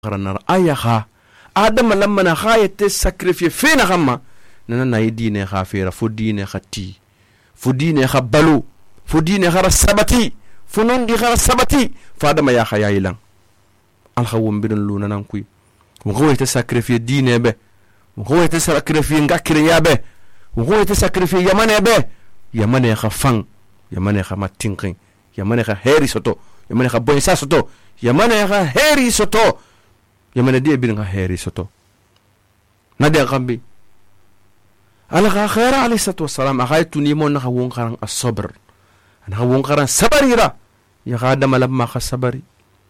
غرنار أيها آدم لما نخايت السكرفي فين غما ننا يدين خافيرة فدين ختي فدين خبلو فدين خر السبتي فنون دي خر السبتي فادم يا خيا يلان الخوم بين لونا نانكوي وهو يتسكرفي دين به وهو يتسكرفي نغاكريا به وهو يتسكرفي يمن به يمن يخفان يمن يخماتينكين يمن يخهيري سوتو يمن يخبويسا سوتو يمن يخهيري سوتو يمن دي بين هيري سوتو نادي غامبي على خير عليه الصلاة والسلام أخايت نيمون نخوون قران الصبر نخوون قران صبريرا يا خادم لما خصبري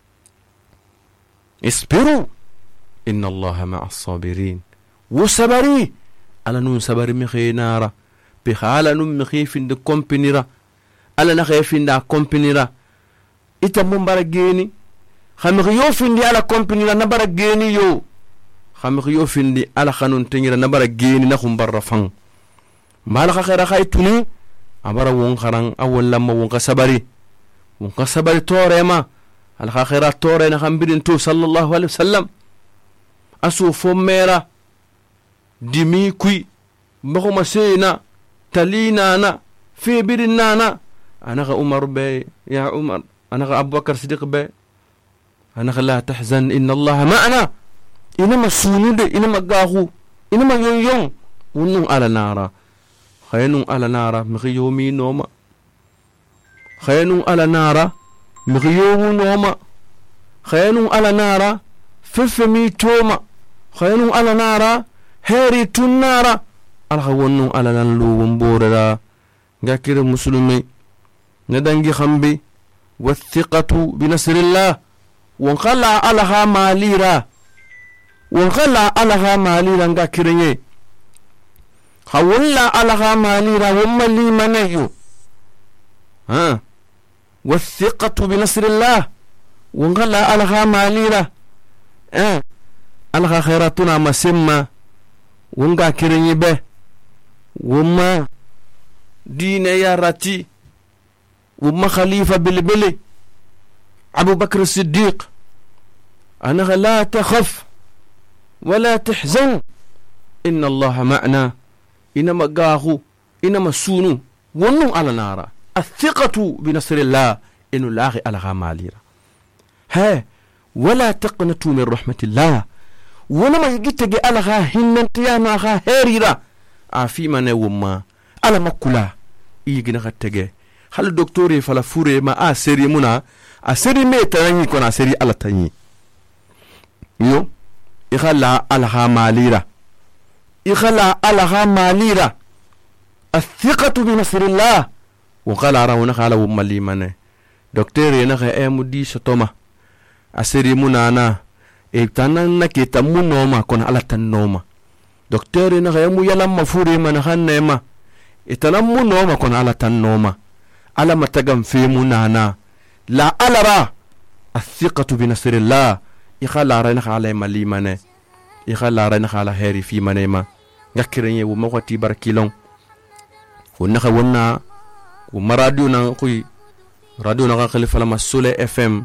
اصبروا إن الله مع الصابرين وصبري على نون صبري مخي نارا بخالا نون مخي فين كومبينيرا على نخي فين كومبينيرا إتمم برجيني خمغيو فين على كومبينيرا نبرجيني يو خمغيو فين على خانون تنيرا نبرجيني نخم برفان مالك خير خايتوني أبرا وون خران أول لما وون كسبري توريما على خيرات توري نخم بيرنتو صلى الله عليه وسلم أسو فميرا دمي كوي بخو مسينا تلينا أنا في بيرنا أنا عمر بي يا عمر أنا أبو بكر صديق بي أنا لا تحزن إن الله معنا إنما سونود إنما قاهو إنما يون ونون على نارا خينون على نارا مغيومي نوما خينون على نارا مغيوم نوما خينون على نارا ففمي توما خينون على نارا هيري تنارا الخونون على نلو ومبورا غاكير مسلمي ندنجي خمبي والثقة بنصر الله ونخلع علىها ماليرا ونخلع علىها ماليرا غاكيرني خولنا علىها ماليرا هم اللي منيو والثقة بنصر الله ونخلع علىها ماليرا علىها خيراتنا مسمى ونغاكيرني به وما دين يا راتي وما خليفة بلبلي أبو بكر الصديق أنا لا تخف ولا تحزن إن الله معنا إنما قاهو إنما سونو ونو على نارا الثقة بنصر الله إنه لاغي على غماليرا ولا تقنطوا من رحمة الله ونما يجيتجي على غا هننتيانا غا هيريرا عفي من وما على مكلا يجي نغتجي هل الدكتور فلا فوري ما أسري منا أسري ميتاني كون أسري على تاني يو إخلا على ماليرا إخلا على ماليرا الثقة بنصر الله وقال أراونا على ومالي منه دكتور ينخي مدي ستوما أسري منا أنا إبتانا نكي تمو نوما كون على تنوما دكتور ينخي مو يلم مفوري من خنما إتنمو نوما كون على تنوما على ما تجمع في منانا لا ألرا الثقة بنصر الله يخلى رينخ على مالي منه يخلى رينخ على هيري في منيما يكرني وموتي بركيلون ونخ ونا ومراديونا كوي راديونا خليفة لما سولة FM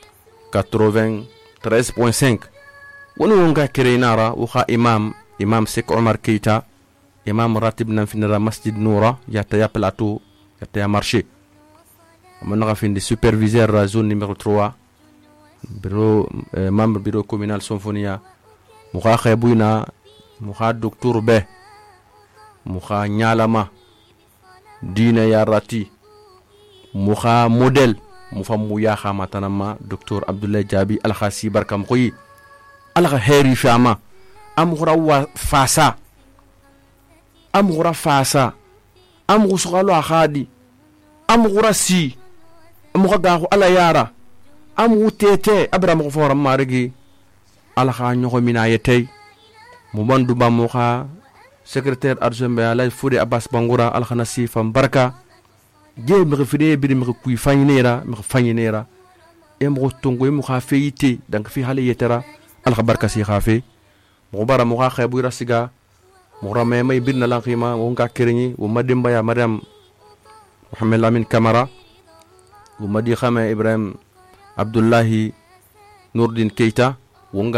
93.5 ونونغا كرينارا وخا إمام سيك عمر كيتا إمام راتبنا في مسجد نورا يا بلاتو يا marché on a fait des superviseurs à zone numéro 3 bureau membre bureau communal Symphonia muxa xebuyna muxa docteur be muxa nyalama dina ya rati muxa modèle mufa muya xamatanama docteur Abdoulaye Diaby al khasi barkam khoyi al kheri fama am khura wa fasa am khura fasa am khusqalo khadi am khurasi am khagahu ala yara am wutete abram khofora marigi ala kha nyoko minayete mu bandu ba mu kha secrétaire adjoint ala Fodé Abbas Bangoura al khanasi fam barka je mi fide bi mi kuy fagnera e mo tongo mu kha feyite donc fi hale yetera al barka si khafe mo bara mu kha khabu rasiga mo ramay may birna lan khima o nga kerenyi o mademba ya Mariam Mohamed Lamine Camara o madi khama Ibrahim Abdullahi Nourdin Keita